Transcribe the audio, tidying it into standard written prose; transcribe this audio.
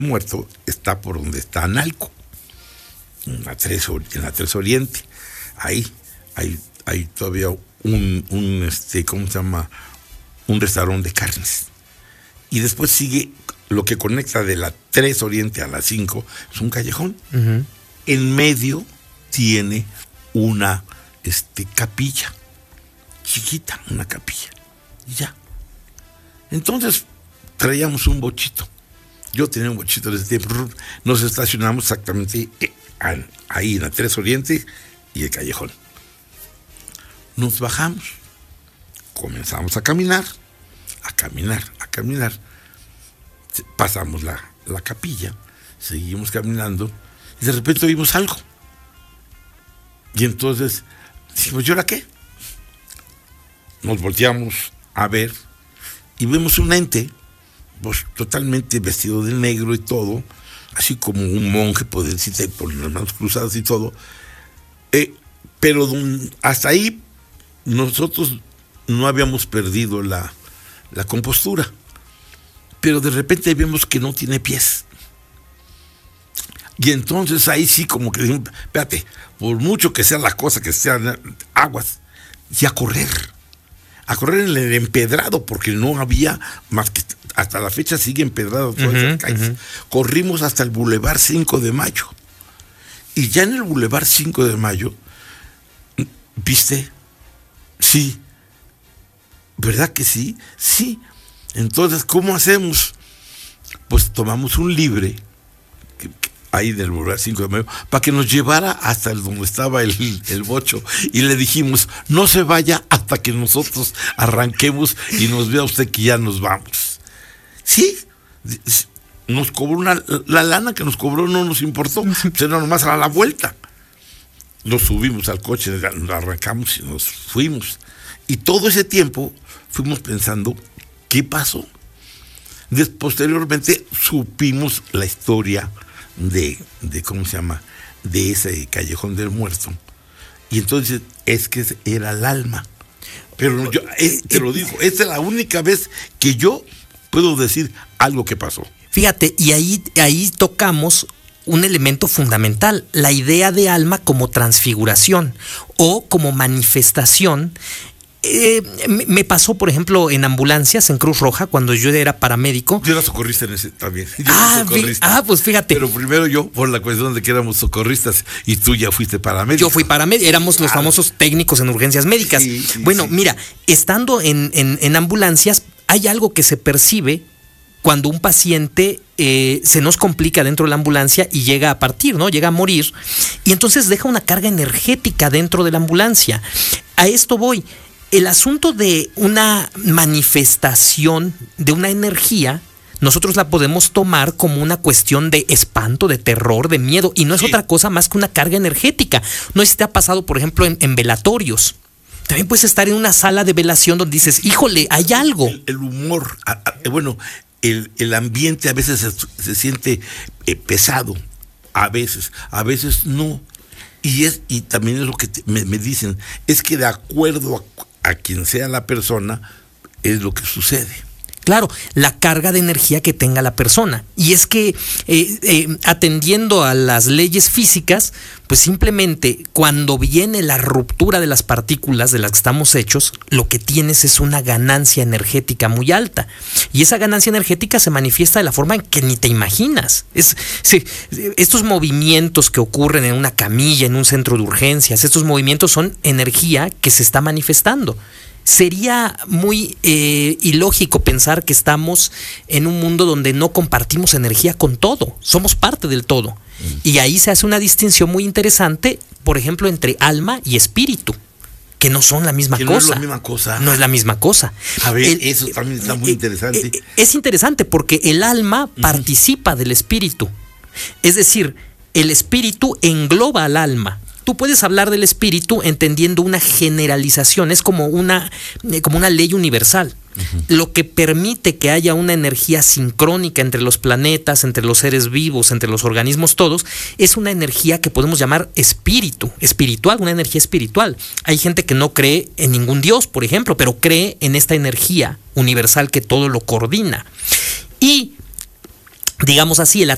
Muerto está por donde está Analco, en la 3 Oriente. Ahí hay todavía un ¿cómo se llama? Un restaurante de carnes. Y después sigue lo que conecta de la 3 Oriente a la 5, es un callejón. Uh-huh. En medio tiene una capilla, chiquita, una capilla. Y ya. Entonces traíamos un bochito. Yo tenía un bochito desde ese tiempo. Nos estacionamos exactamente ahí en la 3 Oriente y el callejón. Nos bajamos. Comenzamos a caminar. Pasamos la capilla. Seguimos caminando. Y de repente oímos algo. Y entonces dijimos, ¿y ahora qué? Nos volteamos a ver y vemos un ente, pues, totalmente vestido de negro y todo, así como un monje, puede decirse, por las manos cruzadas y todo. Pero hasta ahí nosotros no habíamos perdido la compostura. Pero de repente vemos que no tiene pies. Y entonces ahí sí como que dijimos, espérate, por mucho que sea la cosa, que sean aguas, y a correr en el empedrado, porque no había más que, hasta la fecha sigue empedrado todas esas calles. Uh-huh. Corrimos hasta el Boulevard 5 de Mayo. Y ya en el Boulevard 5 de Mayo, ¿viste? Sí. ¿Verdad que sí? Sí. Entonces, ¿cómo hacemos? Pues tomamos un libre ahí del Boulevard 5 de Mayo para que nos llevara hasta donde estaba el bocho, y le dijimos, no se vaya hasta que nosotros arranquemos y nos vea usted que ya nos vamos. Sí, nos cobró la lana que nos cobró, no nos importó, sino nomás a la vuelta. Nos subimos al coche, nos arrancamos y nos fuimos. Y todo ese tiempo fuimos pensando, ¿qué pasó? Posteriormente supimos la historia de ¿cómo se llama? De ese callejón del muerto. Y entonces es que era el alma. Pero yo te lo digo, esta es la única vez que yo puedo decir algo que pasó. Fíjate, y ahí tocamos un elemento fundamental, la idea de alma como transfiguración o como manifestación. Me pasó, por ejemplo, en ambulancias, en Cruz Roja, cuando yo era paramédico. Yo era socorrista en ese también. Pues fíjate. Pero primero yo, por la cuestión de que éramos socorristas, y tú ya fuiste paramédico. Yo fui paramédico, éramos los famosos técnicos en urgencias médicas. Sí, mira, estando en ambulancias, hay algo que se percibe cuando un paciente se nos complica dentro de la ambulancia y llega a partir, ¿no? Llega a morir. Y entonces deja una carga energética dentro de la ambulancia. A esto voy. El asunto de una manifestación de una energía, nosotros la podemos tomar como una cuestión de espanto, de terror, de miedo, y no es otra cosa más que una carga energética. No sé si te ha pasado, por ejemplo, en velatorios. También puedes estar en una sala de velación donde dices, híjole, hay algo. El humor, el ambiente a veces se siente pesado, a veces no. Y también es lo que me dicen, es que de acuerdo a quien sea la persona, es lo que sucede. Claro, la carga de energía que tenga la persona. Y es que atendiendo a las leyes físicas, pues simplemente cuando viene la ruptura de las partículas de las que estamos hechos, lo que tienes es una ganancia energética muy alta. Y esa ganancia energética se manifiesta de la forma en que ni te imaginas. Estos movimientos que ocurren en una camilla, en un centro de urgencias, estos movimientos son energía que se está manifestando. Sería muy ilógico pensar que estamos en un mundo donde no compartimos energía con todo. Somos parte del todo. Y ahí se hace una distinción muy interesante, por ejemplo, entre alma y espíritu, que no son la misma cosa. No es la misma cosa. No es la misma cosa. A ver, eso también está muy interesante. Es interesante porque el alma participa del espíritu. Es decir, el espíritu engloba al alma. Tú puedes hablar del espíritu entendiendo una generalización, es como una ley universal. Uh-huh. Lo que permite que haya una energía sincrónica entre los planetas, entre los seres vivos, entre los organismos todos, es una energía que podemos llamar espiritual, una energía espiritual. Hay gente que no cree en ningún Dios, por ejemplo, pero cree en esta energía universal que todo lo coordina. Y digamos así, el